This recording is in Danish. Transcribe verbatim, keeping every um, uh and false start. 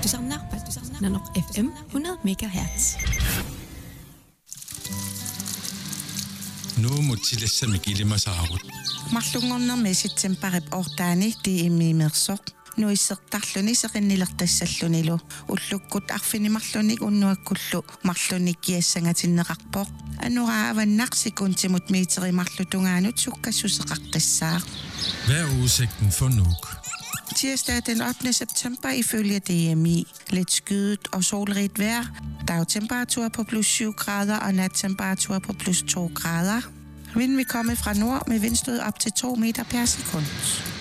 Du samler på Nanoq F M hundrede megahertz. Nu må tillæse mig gilde mig saarut. Mallungorner messitsemparip ortaani tiimiimersoq nuissertarluni seqinnilertassallunilu ullukkut arfinimarlunik unnuakkullu marlunik kiassangatinneqarpoq anuraa avannaqsikuntimut miiterimarlutungaanut sukkassuseqaqqissaaq. Hvad er udsigten for Nuuk? Tirsdag den ottende september ifølge D M I. Lidt skyet og solrigt vejr. Dagtemperatur på plus syv grader og nattemperatur på plus to grader. Vinden vil komme fra nord med vindstød op til to meter per sekund.